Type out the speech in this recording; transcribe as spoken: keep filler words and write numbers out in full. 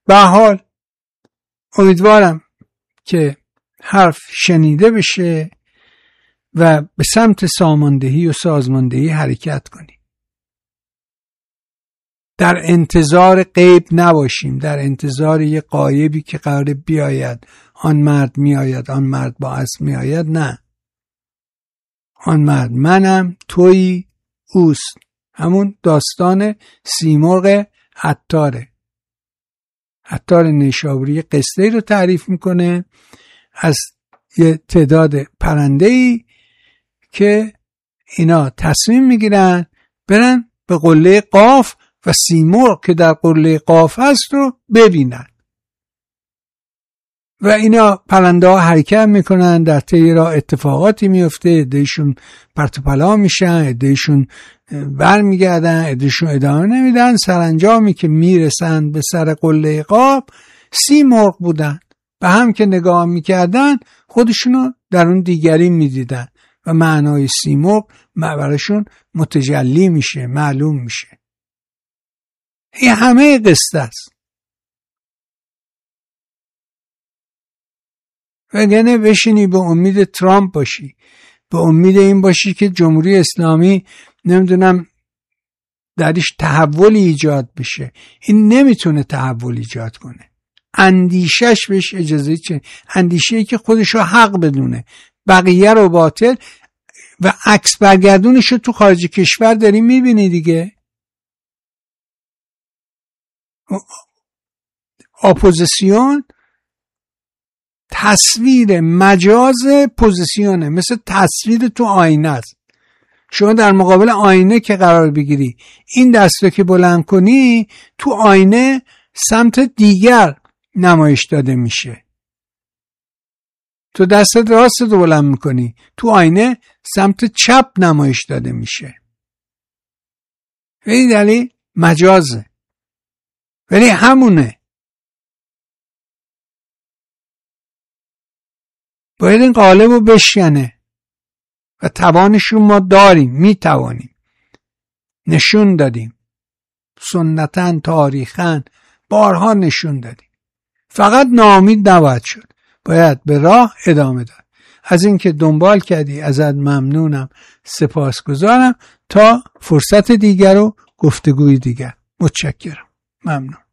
به حال امیدوارم که حرف شنیده بشه و به سمت ساماندهی و سازماندهی حرکت کنیم. در انتظار غیب نباشیم، در انتظار یه غایبی که قراره بیاید، آن مرد میآید، آن مرد با اسب میآید. نه، آن مرد منم، تویی، اوست. همون داستان سیمرغ عطاره. عطار نیشابوری قصه‌ای رو تعریف میکنه از یه تعداد پرنده‌ای که اینا تصمیم میگیرن برن به قله قاف و سیمرغ که در قله قاف هست رو ببینن و اینا پرنده ها حرکت میکنن، در طی راه اتفاقاتی میفته، عدهشون پرت و پلا میشن، عدهشون بر میگردن، عدهشون ادامه نمیدن. سرانجامی که میرسن به سر قله قاف سیمرغ بودن. به هم که نگاه میکردن خودشونو در اون دیگری میدیدن و معنای سیمرغ براشون متجلی میشه، معلوم میشه. این همه قصه است. وگرنه بشینی به امید ترامپ باشی، به امید این باشی که جمهوری اسلامی نمیدونم درش تحولی ایجاد بشه. این نمیتونه تحول ایجاد کنه. اندیشش بهش اجازه چه؟ اندیشه‌ای که خودشو حق بدونه، بقیه رو باطل، و عکس برگردونش رو تو خارج کشور داری میبینی دیگه. اپوزیسیون تصویر مجاز پوزیسیونه، مثل تصویر تو آینه است. شما در مقابل آینه که قرار بگیری، این دستو که بلند کنی تو آینه سمت دیگر نمایش داده میشه. تو دست راست رو بلند میکنی تو آینه سمت چپ نمایش داده میشه. این دلیل مجازه، ولی همونه. باید این قالب رو بشکنه و توانش رو ما داریم، میتوانیم، نشون دادیم، سنتاً تاریخاً بارها نشون دادیم. فقط ناامید نباید شد، باید به راه ادامه داد. از اینکه دنبال کردی ازت ممنونم، سپاسگزارم. تا فرصت دیگر و گفتگوی دیگر، متشکرم، ممنون.